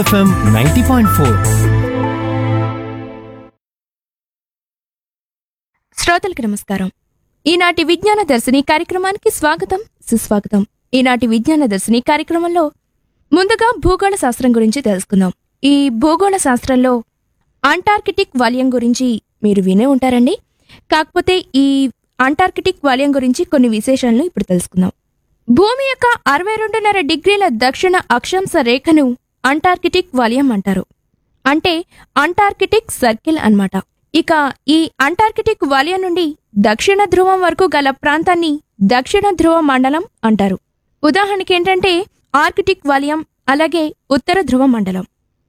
FM 90.4. శ్రోతలకు నమస్కారం. ఈనాటి విజ్ఞాన దర్శిని కార్యక్రమానికి స్వాగతం, సుస్వాగతం. ఈనాటి విజ్ఞాన దర్శిని కార్యక్రమంలో ముందుగా భూగోళ శాస్త్రం గురించి తెలుసుకుందాం. ఈ భూగోళ శాస్త్రంలో అంటార్కిటిక్ వలయం గురించి మీరు వినే ఉంటారండి. కాకపోతే ఈ అంటార్కిటిక్ వలయం గురించి కొన్ని విశేషాలను ఇప్పుడు తెలుసుకుందాం. భూమి యొక్క 62.5 డిగ్రీల దక్షిణ అక్షాంశ రేఖను అంటార్కిటిక్ వలయం అంటారు. అంటే అంటార్కిటిక్ సర్కిల్ అన్నమాట. ఇక ఈ అంటార్కిటిక్ వలయం నుండి దక్షిణ ధ్రువం వరకు గల ప్రాంతాన్ని దక్షిణ ధ్రువ మండలం అంటారు. ఉదాహరణకి ఏంటంటే ఆర్కిటిక్ వలయం, అలాగే ఉత్తర ధ్రువ మండలం.